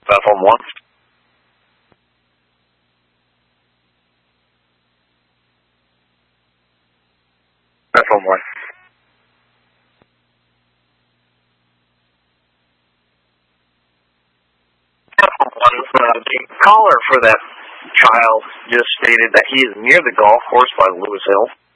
Platform 1. Platform 1. Platform 1, the caller for that child just stated that he is near the golf course by Lewis Hill.